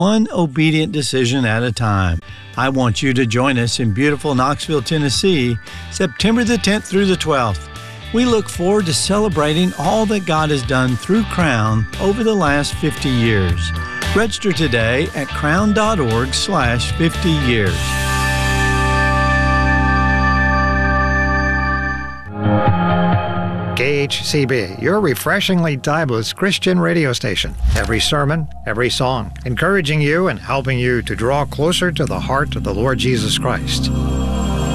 one obedient decision at a time. I want you to join us in beautiful Knoxville, Tennessee, September the 10th through the 12th. We look forward to celebrating all that God has done through Crown over the last 50 years. Register today at crown.org/50years. KHCB, your refreshingly timeless Christian radio station. Every sermon, every song, encouraging you and helping you to draw closer to the heart of the Lord Jesus Christ.